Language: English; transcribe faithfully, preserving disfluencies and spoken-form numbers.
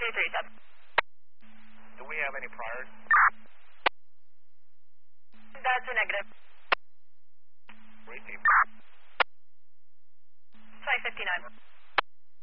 two three seven. Do we have any priors? That's a negative. Receive. five fifty-nine.